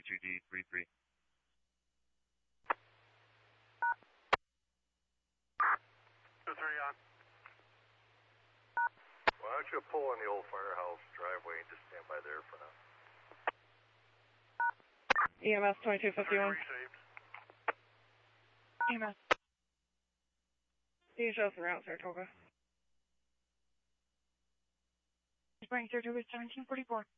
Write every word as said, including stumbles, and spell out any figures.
two D three three. two three on. Why don't you pull in the old firehouse driveway and just stand by there for now? E M S twenty-two fifty-one. E M S. Can you show us the route, Saratoga? Spring Saratoga seventeen forty-four.